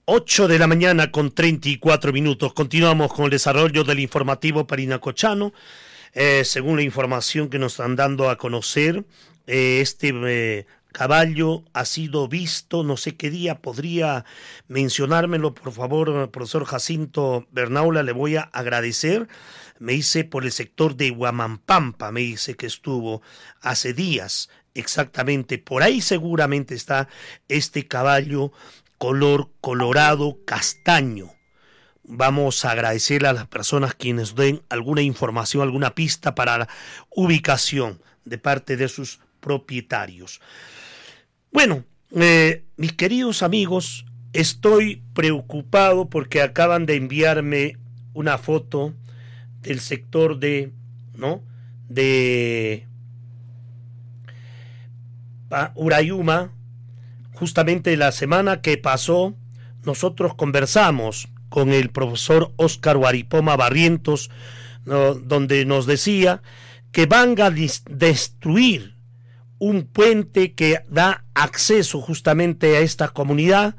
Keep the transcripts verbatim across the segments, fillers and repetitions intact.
ocho de la mañana con treinta y cuatro minutos. Continuamos con el desarrollo del informativo parinacochano. Eh, según la información que nos están dando a conocer, eh, este eh, caballo ha sido visto, no sé qué día, podría mencionármelo, por favor, profesor Jacinto Bernaula, le voy a agradecer. Me dice por el sector de Huamampampa, me dice que estuvo hace días, exactamente, por ahí seguramente está este caballo color colorado castaño. Vamos a agradecerle a las personas quienes den alguna información, alguna pista para la ubicación de parte de sus propietarios. Bueno, eh, mis queridos amigos, estoy preocupado porque acaban de enviarme una foto del sector de, ¿no? de Urayuma. Justamente la semana que pasó, nosotros conversamos con el profesor Óscar Guaripoma Barrientos, ¿no? Donde nos decía que van a destruir un puente que da acceso justamente a esta comunidad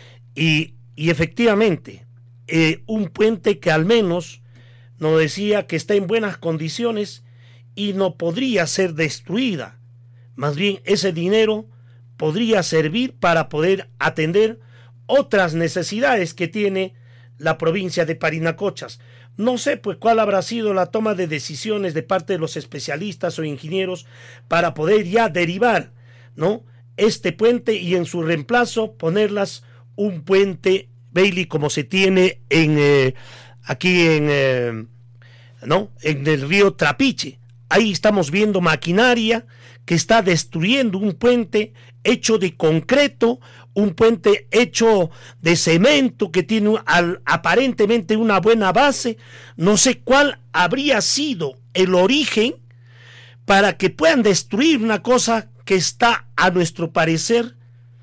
y, y efectivamente eh, un puente que al menos nos decía que está en buenas condiciones y no podría ser destruida. Más bien ese dinero podría servir para poder atender otras necesidades que tiene la provincia de Parinacochas. No sé pues cuál habrá sido la toma de decisiones de parte de los especialistas o ingenieros para poder ya derivar, ¿no?, este puente y en su reemplazo ponerlas un puente Bailey como se tiene en eh, aquí en eh, no en el río Trapiche. Ahí estamos viendo maquinaria que está destruyendo un puente hecho de concreto, un puente hecho de cemento que tiene al, aparentemente una buena base. No sé cuál habría sido el origen para que puedan destruir una cosa que está, a nuestro parecer,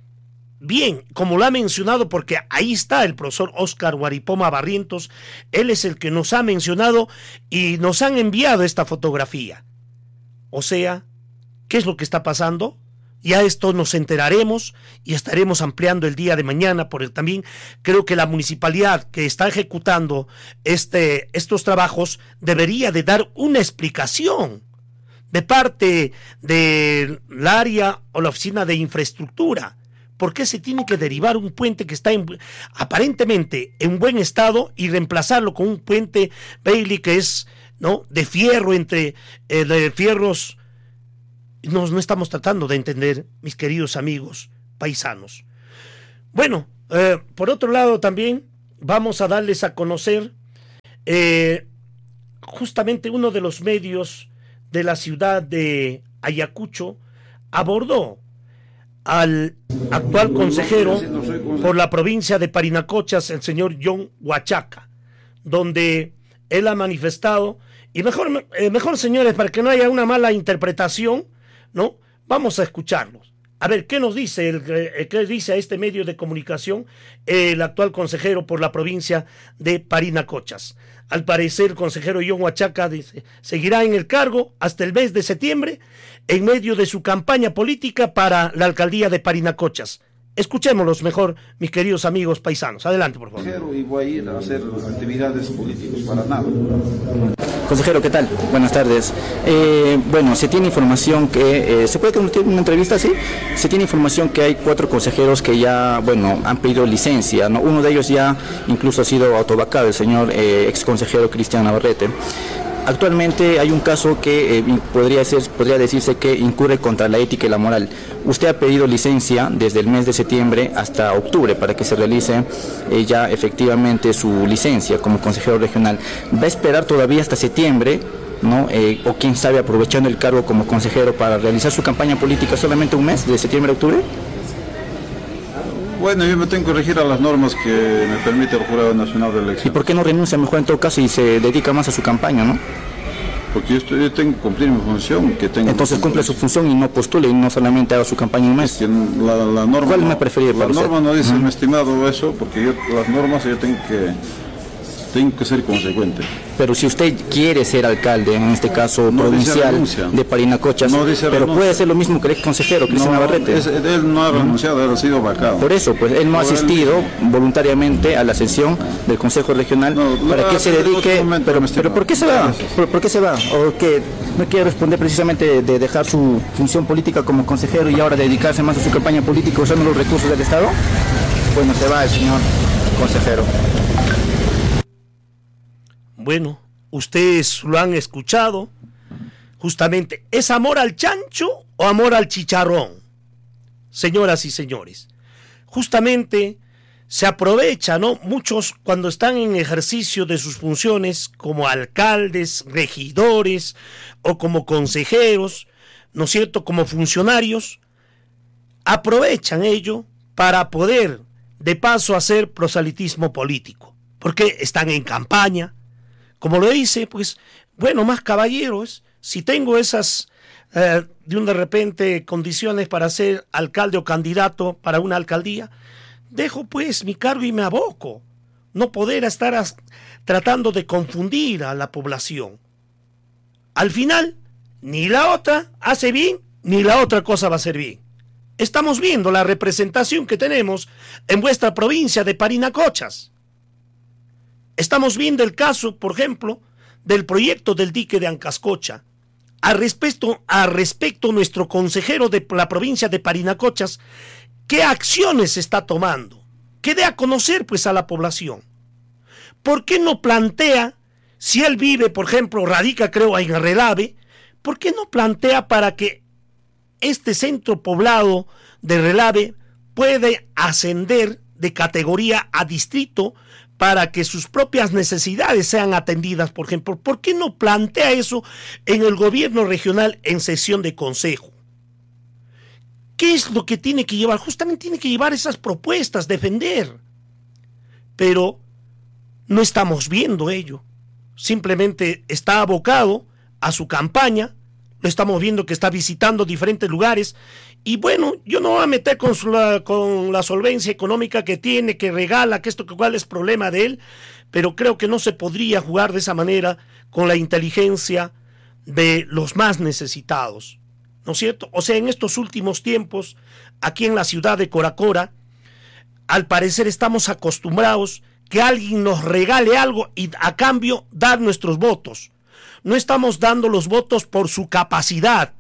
bien, como lo ha mencionado, porque ahí está el profesor Óscar Guaripoma Barrientos, él es el que nos ha mencionado y nos han enviado esta fotografía. O sea, ¿qué es lo que está pasando? Ya esto nos enteraremos y estaremos ampliando el día de mañana, porque también creo que la municipalidad que está ejecutando este, estos trabajos debería de dar una explicación de parte del área o la oficina de infraestructura. ¿Por qué se tiene que derivar un puente que está en, aparentemente en buen estado y reemplazarlo con un puente Bailey que es, ¿no?, de fierro, entre eh, de fierros? No, no estamos tratando de entender, mis queridos amigos paisanos. Bueno, eh, por otro lado también vamos a darles a conocer eh, justamente uno de los medios de la ciudad de Ayacucho abordó al actual consejero por la provincia de Parinacochas, el señor John Huachaca, donde él ha manifestado, y mejor, eh, mejor señores, para que no haya una mala interpretación, ¿no?, vamos a escucharlos. A ver, ¿qué nos dice, el, el, qué dice a este medio de comunicación el actual consejero por la provincia de Parinacochas? Al parecer, el consejero John Huachaca dice, seguirá en el cargo hasta el mes de septiembre en medio de su campaña política para la alcaldía de Parinacochas. Escuchémoslos mejor, mis queridos amigos paisanos. Adelante, por favor. Y voy a ir a hacer actividades políticas para nada. Consejero, ¿qué tal? Buenas tardes. Eh, bueno, se tiene información que... Eh, ¿Se puede convertir en una entrevista así? Se tiene información que hay cuatro consejeros que ya, bueno, han pedido licencia, ¿no? Uno de ellos ya incluso ha sido autovacado, el señor eh, ex consejero Cristian Navarrete. Actualmente hay un caso que eh, podría ser, podría decirse que incurre contra la ética y la moral. Usted ha pedido licencia desde el mes de septiembre hasta octubre para que se realice eh, ya efectivamente su licencia como consejero regional. ¿Va a esperar todavía hasta septiembre, ¿no? Eh, o quién sabe, aprovechando el cargo como consejero para realizar su campaña política solamente un mes, de septiembre a octubre? Bueno, yo me tengo que regir a las normas que me permite el Jurado Nacional de Elecciones. ¿Y por qué no renuncia mejor en todo caso y se dedica más a su campaña, no? Porque yo, estoy, yo tengo que cumplir mi función. Que tengo Entonces cumple su función y no postule y no solamente haga su campaña un mes. Es que la, la norma, ¿Cuál me preferir La para norma usted? no dice, uh-huh. mi estimado, eso, porque yo las normas yo tengo que tengo que ser consecuente. Pero si usted quiere ser alcalde, en este caso no provincial de Parinacochas, no pero renuncia. puede hacer lo mismo que el ex consejero Cristian no, Navarrete. Es, él no ha renunciado, él ha sido vacado. Por eso, pues él no ha asistido él... voluntariamente a la sesión del Consejo Regional no, para que se dedique. Momento, pero, pero ¿por qué se va? ¿Por, ¿Por qué se va? ¿O que no quiere responder precisamente de dejar su función política como consejero y ahora dedicarse más a su campaña política usando los recursos del Estado? Bueno, se va el señor consejero. Bueno, ustedes lo han escuchado. Justamente, ¿es amor al chancho o amor al chicharrón? Señoras y señores, justamente se aprovecha, ¿no? Muchos cuando están en ejercicio de sus funciones como alcaldes, regidores o como consejeros, ¿no es cierto?, como funcionarios, aprovechan ello para poder de paso hacer proselitismo político, porque están en campaña. Como lo dice, pues, bueno, más caballeros, si tengo esas, eh, de un de repente, condiciones para ser alcalde o candidato para una alcaldía, dejo pues mi cargo y me aboco. No poder estar as- tratando de confundir a la población. Al final, ni la otra hace bien, ni la otra cosa va a ser bien. Estamos viendo la representación que tenemos en vuestra provincia de Parinacochas. Estamos viendo el caso, por ejemplo, del proyecto del dique de Ancascocha. Al respecto, al respecto, nuestro consejero de la provincia de Parinacochas, ¿qué acciones está tomando? ¿Qué dé a conocer pues a la población? ¿Por qué no plantea, si él vive, por ejemplo, radica creo en Relave, ¿por qué no plantea para que este centro poblado de Relave puede ascender de categoría a distrito para que sus propias necesidades sean atendidas, por ejemplo? ¿Por qué no plantea eso en el gobierno regional en sesión de consejo? ¿Qué es lo que tiene que llevar? Justamente tiene que llevar esas propuestas, defender. Pero no estamos viendo ello. Simplemente está abocado a su campaña. Lo estamos viendo que está visitando diferentes lugares. Y bueno, yo no voy a meter con, su, la, con la solvencia económica que tiene, que regala, que esto que cuál es problema de él, pero creo que no se podría jugar de esa manera con la inteligencia de los más necesitados, ¿no es cierto? O sea, en estos últimos tiempos, aquí en la ciudad de Coracora, al parecer estamos acostumbrados que alguien nos regale algo y a cambio dar nuestros votos. No estamos dando los votos por su capacidad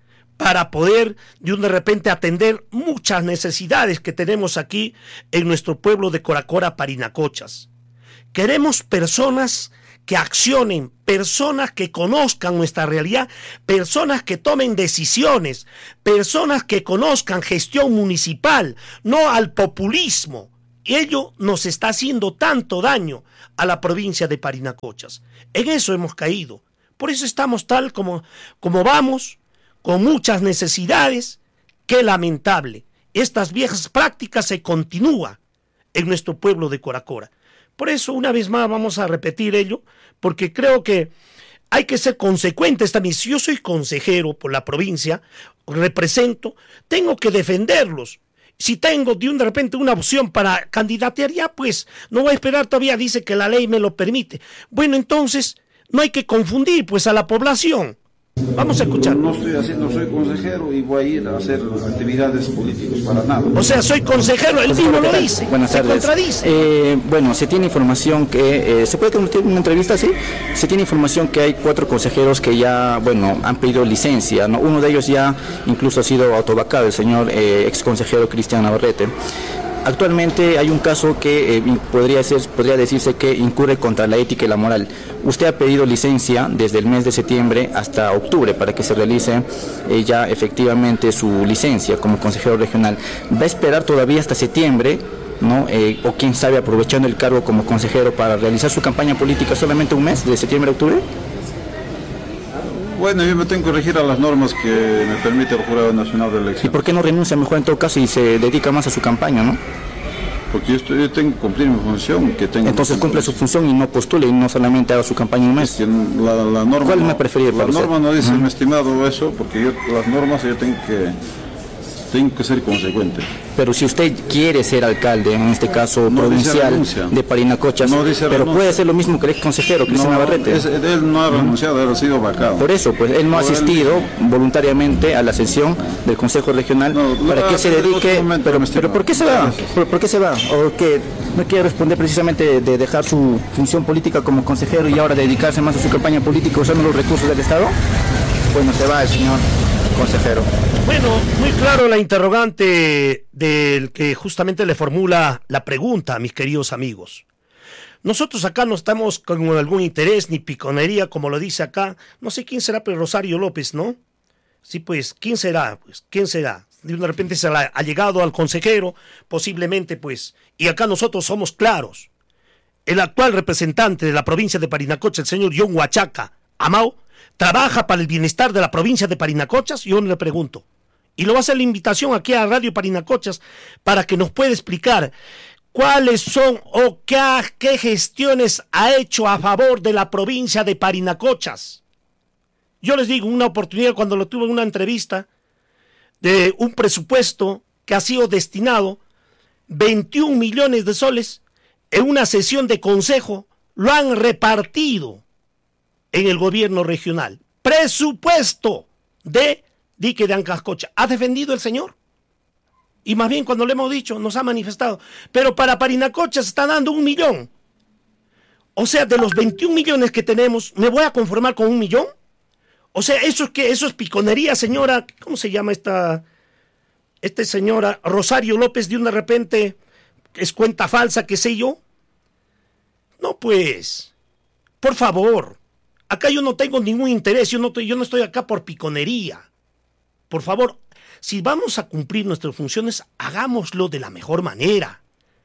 para poder de un de repente atender muchas necesidades que tenemos aquí en nuestro pueblo de Coracora, Parinacochas. Queremos personas que accionen, personas que conozcan nuestra realidad, personas que tomen decisiones, personas que conozcan gestión municipal, no al populismo. Y ello nos está haciendo tanto daño a la provincia de Parinacochas. En eso hemos caído. Por eso estamos tal como, como vamos, con muchas necesidades. Qué lamentable. Estas viejas prácticas se continúan en nuestro pueblo de Coracora. Por eso, una vez más, vamos a repetir ello, porque creo que hay que ser consecuentes también. Si yo soy consejero por la provincia, represento, tengo que defenderlos. Si tengo de un de repente una opción para candidatear, ya pues, no voy a esperar todavía, dice que la ley me lo permite. Bueno, entonces, no hay que confundir pues a la población. Vamos a escuchar. No estoy haciendo, soy consejero y voy a ir a hacer actividades políticas para nada. O sea, soy consejero, él mismo lo dice. Buenas se tardes. contradice. Eh, bueno, se tiene información que, eh, ¿se puede convertir en una entrevista así? Se tiene información que hay cuatro consejeros que ya, bueno, han pedido licencia, ¿no? Uno de ellos ya incluso ha sido autovacado, el señor eh, ex consejero Cristian Navarrete. Actualmente hay un caso que eh, podría ser, podría decirse que incurre contra la ética y la moral. Usted ha pedido licencia desde el mes de septiembre hasta octubre para que se realice eh, ya efectivamente su licencia como consejero regional. ¿Va a esperar todavía hasta septiembre, ¿no? Eh, o quién sabe, aprovechando el cargo como consejero para realizar su campaña política solamente un mes, de septiembre a octubre? Bueno, yo me tengo que regir a las normas que me permite el Jurado Nacional de Elecciones. ¿Y por qué no renuncia mejor en todo caso y se dedica más a su campaña, no? Porque yo, estoy, yo tengo que cumplir mi función. Que tengo Entonces que cumple su función y no postule y no solamente haga su campaña un mes. Es que la, la norma, ¿Cuál me preferir La para norma usted? no dice, Uh-huh. mi estimado, eso, porque yo las normas yo tengo que tengo que ser consecuente. Pero si usted quiere ser alcalde, en este caso no provincial de Parinacochas, no pero renuncia. Puede ser lo mismo que el ex consejero Cristian no, Navarrete. Es, él no ha renunciado, él ha sido vacado. Por eso, pues él no ha asistido él... voluntariamente a la sesión del Consejo Regional no, para que se dedique. Momento, pero, pero ¿por qué se va? ¿Por, ¿Por qué se va? ¿O que no quiere responder precisamente de dejar su función política como consejero y ahora dedicarse más a su campaña política usando los recursos del Estado? Bueno, se va el señor consejero. Bueno, muy claro la interrogante del que justamente le formula la pregunta, mis queridos amigos. Nosotros acá no estamos con algún interés ni piconería, como lo dice acá. No sé quién será, pero Rosario López, ¿no? Sí, pues, ¿quién será? Pues, ¿quién será? De repente se ha llegado al consejero, posiblemente, pues. Y acá nosotros somos claros. El actual representante de la provincia de Parinacochas, el señor John Huachaca Amao, trabaja para el bienestar de la provincia de Parinacochas. Yo le pregunto. Y lo va a hacer la invitación aquí a Radio Parinacochas para que nos pueda explicar cuáles son o qué, qué gestiones ha hecho a favor de la provincia de Parinacochas. Yo les digo, una oportunidad cuando lo tuve en una entrevista de un presupuesto que ha sido destinado veintiún millones de soles en una sesión de consejo, lo han repartido en el gobierno regional. Presupuesto de dique de Ancascocha. ¿Ha defendido el señor? Y más bien cuando le hemos dicho, nos ha manifestado. Pero para Parinacochas está dando un millón. O sea, de los veintiún millones que tenemos, ¿me voy a conformar con un millón? O sea, eso es que eso es piconería, señora. ¿Cómo se llama esta, esta señora? Rosario López, de una repente es cuenta falsa, qué sé yo. No, pues, por favor. Acá yo no tengo ningún interés, yo no, estoy, yo no estoy acá por piconería. Por favor, si vamos a cumplir nuestras funciones, hagámoslo de la mejor manera.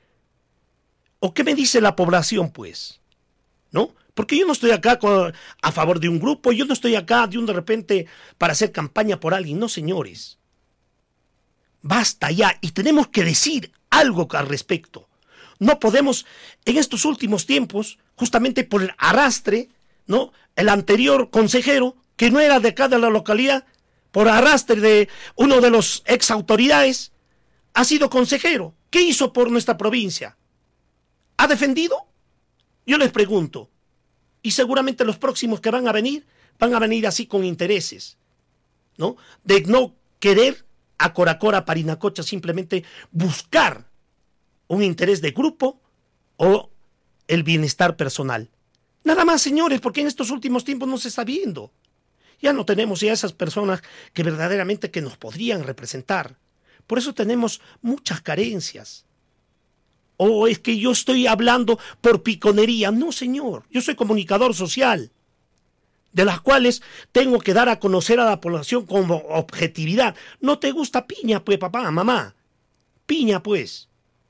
¿O qué me dice la población, pues? ¿No? Porque yo no estoy acá con, a favor de un grupo, yo no estoy acá de un de repente para hacer campaña por alguien. No, señores. Basta ya, y tenemos que decir algo al respecto. No podemos, en estos últimos tiempos, justamente por el arrastre, ¿no? El anterior consejero, que no era de acá de la localidad, por arrastre de uno de los ex autoridades, ha sido consejero. ¿Qué hizo por nuestra provincia? ¿Ha defendido? Yo les pregunto. Y seguramente los próximos que van a venir, van a venir así con intereses, ¿no? De no querer a Coracora, Parinacocha, simplemente buscar un interés de grupo o el bienestar personal. Nada más, señores, porque en estos últimos tiempos no se está viendo. Ya no tenemos ya esas personas que verdaderamente que nos podrían representar. Por eso tenemos muchas carencias. ¿O es que yo estoy hablando por piconería? No, señor. Yo soy comunicador social, de las cuales tengo que dar a conocer a la población con objetividad. ¿No te gusta piña, pues, papá, mamá? Piña, pues.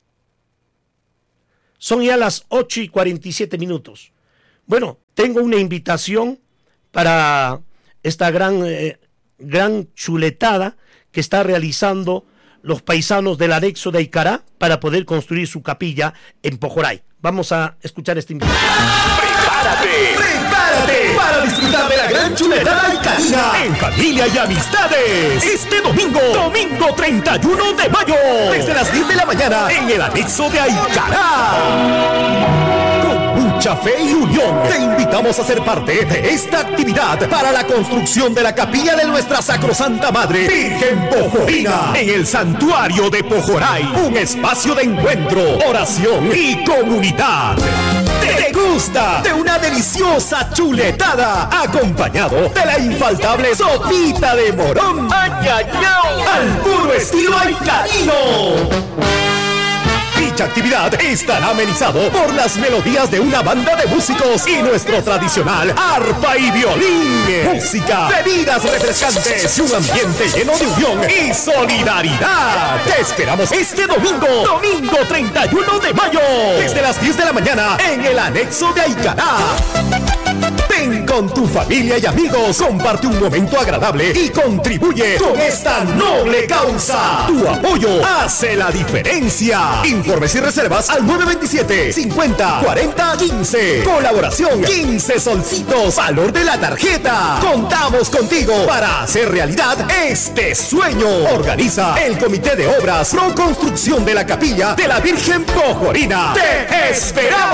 Son ya las ocho y cuarenta y siete minutos. Bueno, tengo una invitación para esta gran, eh, gran chuletada que está realizando los paisanos del anexo de Icará para poder construir su capilla en Pojoray. Vamos a escuchar esta invitación. ¡Prepárate! ¡Prepárate! Para disfrutar de la gran chuletada icarina en familia y amistades. Este domingo, domingo treinta y uno de mayo, desde las diez de la mañana, en el anexo de Icará. Mucha fe y unión, te invitamos a ser parte de esta actividad para la construcción de la capilla de nuestra sacrosanta madre Virgen Pojorina en el santuario de Pojoray, un espacio de encuentro, oración y comunidad. ¿Te gusta de una deliciosa chuletada acompañado de la infaltable sopita de morón? ¡Ay, ay, ay! Al puro estilo icarino. Dicha actividad estará amenizado por las melodías de una banda de músicos y nuestro tradicional arpa y violín. Música, bebidas refrescantes y un ambiente lleno de unión y solidaridad. Te esperamos este domingo, domingo treinta y uno de mayo, desde las diez de la mañana en el anexo de Icará. Ven con con tu familia y amigos. Comparte un momento agradable y contribuye con esta noble causa. Tu apoyo hace la diferencia. Informes y reservas al nueve veintisiete, cincuenta, cuarenta, quince. Colaboración quince solcitos, valor de la tarjeta. Contamos contigo para hacer realidad este sueño. Organiza el Comité de Obras Pro Construcción de la Capilla de la Virgen Pojorina. ¡Te esperamos!